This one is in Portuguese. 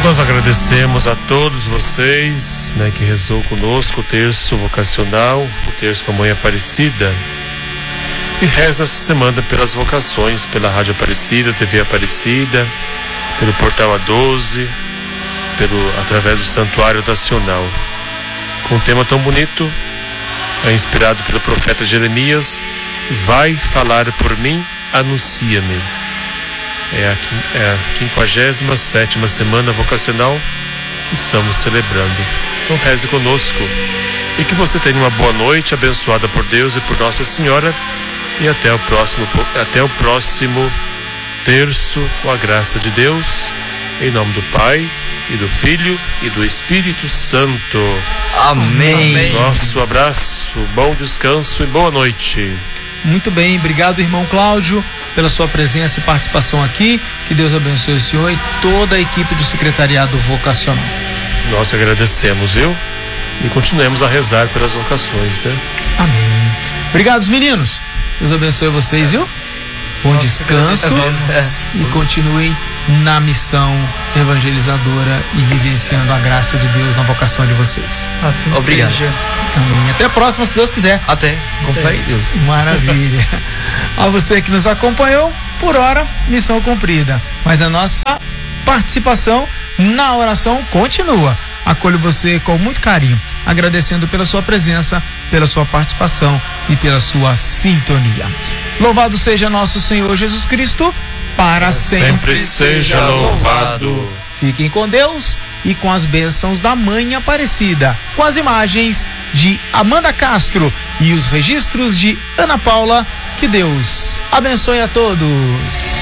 Nós agradecemos a todos vocês, né, que rezou conosco o terço vocacional, o terço com a Mãe Aparecida, e reza essa semana pelas vocações, pela Rádio Aparecida, TV Aparecida, pelo Portal A12, através do Santuário Nacional, com um tema tão bonito, inspirado pelo profeta Jeremias: vai falar por mim, anuncia-me. É a 57ª semana vocacional que estamos celebrando. Então reze conosco e que você tenha uma boa noite, abençoada por Deus e por Nossa Senhora, e até o próximo terço, com a graça de Deus, em nome do Pai e do Filho e do Espírito Santo. Amém. Nosso abraço, bom descanso e boa noite. Muito bem, obrigado, irmão Cláudio, pela sua presença e participação aqui. Que Deus abençoe o senhor e toda a equipe do Secretariado Vocacional. Nós agradecemos, viu? E continuemos a rezar pelas vocações, né? Amém. Obrigado, meninos. Deus abençoe vocês, viu? Bom descanso e continuem na missão evangelizadora e vivenciando a graça de Deus na vocação de vocês. Assim obrigado. Seja. Amém. Até a próxima, se Deus quiser. Até. Com fé em Deus. Maravilha. A você que nos acompanhou, por hora, missão cumprida. Mas a nossa participação na oração continua. Acolho você com muito carinho, agradecendo pela sua presença, pela sua participação e pela sua sintonia. Louvado seja nosso Senhor Jesus Cristo, para sempre seja louvado. Fiquem com Deus e com as bênçãos da Mãe Aparecida, com as imagens de Amanda Castro e os registros de Ana Paula. Que Deus abençoe a todos.